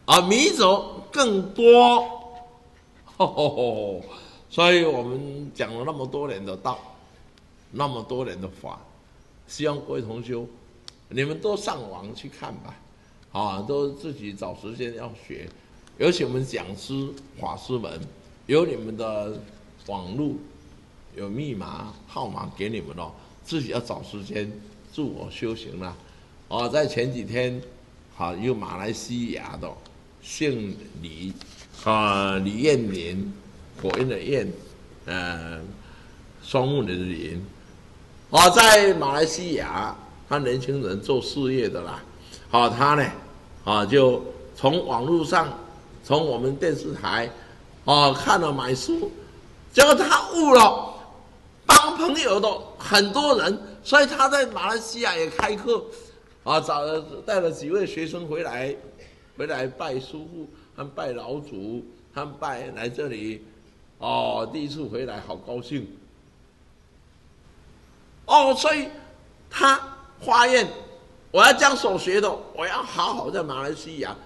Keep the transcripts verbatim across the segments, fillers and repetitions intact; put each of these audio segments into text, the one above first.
啊，迷者更多。吼吼吼！所以我们讲了那么多年的道，那么多年的法，希望各位同修，你们都上网去看吧，啊，都自己找时间要学。尤其我们讲师法师们，有你们的网络，有密码号码给你们哦，自己要找时间自我修行啦。哦，在前几天，好，有马来西亚的姓李。啊，李彦霖，火焰的焰，呃，双木林的林，啊，在马来西亚，他年轻人做事业的啦，好、啊，他呢，啊，就从网络上，从我们电视台，啊，看了买书，结果他悟了，帮朋友的很多人，所以他在马来西亚也开课，啊，找了带了几位学生回来，回来拜师父。他们拜老祖，他们拜来这里，哦，第一次回来好高兴，哦，所以他发愿，我要将所学的，我要好好在马来西亚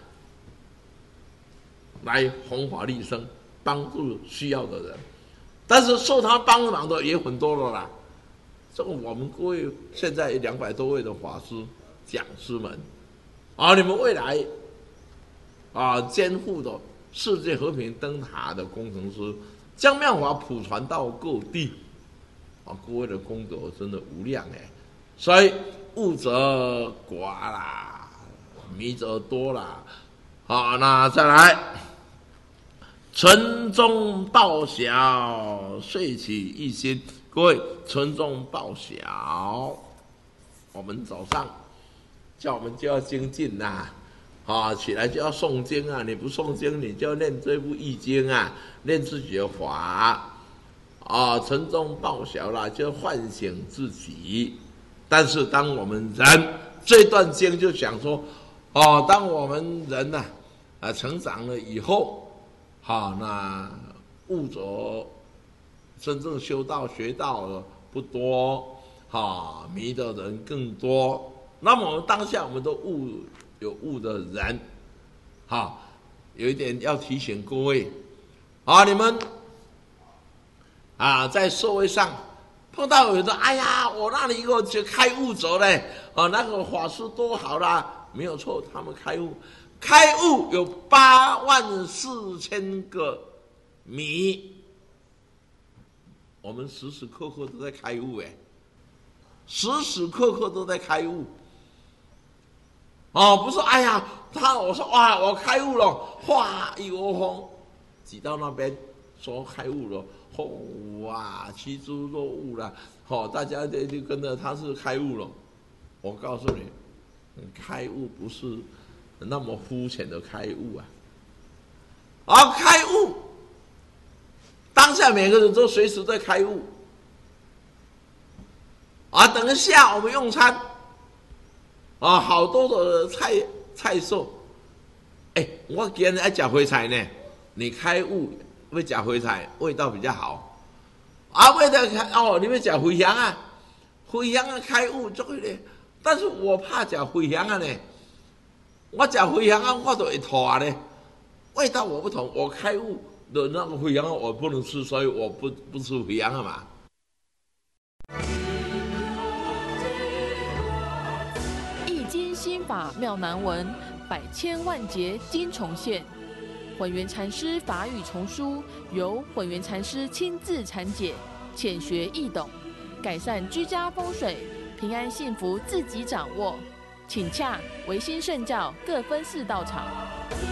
来弘法利生，帮助需要的人。但是受他帮忙的也很多了啦。这个我们各位现在两百多位的法师讲师们，啊，你们未来。啊，肩负的世界和平灯塔的工程师，将妙法普传到各地，啊，各位的功德真的无量哎，所以悟则寡啦，迷则多啦，好，那再来，纯中报晓，睡起一心，各位纯中报晓，我们早上叫我们就要精进呐。啊，起来就要诵经啊！你不诵经，你就要念这部易经啊，念自己的法啊，晨钟报晓啦，就唤醒自己。但是当我们人这段经就讲说，哦，当我们人呐、啊，啊成长了以后，好、啊，那悟着真正修道学道的不多，哈、啊，迷的人更多。那么我们当下我们都悟。有悟的人，好，有一点要提醒各位，啊，你们啊，在社会上碰到有的，哎呀，我那里一个就开悟者嘞，啊，那个法师多好啦，没有错，他们开悟，开悟有八万四千个迷，我们时时刻刻都在开悟，哎，时时刻刻都在开悟。哦，不是，哎呀，他我说哇，我开悟了，哗一窝蜂挤到那边说开悟了，吼、哦、哇，七猪落悟了，好、哦，大家就就跟着他是开悟了。我告诉你，开悟不是那么肤浅的开悟啊，啊，开悟，当下每个人都随时在开悟，啊，等一下我们用餐。啊，好多的菜菜色，哎，我今日爱吃花菜呢。你开悟要吃花菜，味道比较好。啊，味道哦，你要吃茴香啊，茴香啊开悟就会咧。但是我怕吃茴香啊呢，我吃茴香啊，我都会吐啊呢。味道我不同，我开悟的那个茴香啊，我不能吃，所以我不不吃茴香啊嘛。 心法妙难文，百千万劫经重现。混元禅师法语丛书由混元禅师亲自阐解，浅学易懂，改善居家风水，平安幸福自己掌握。请洽维新圣教各分寺道场。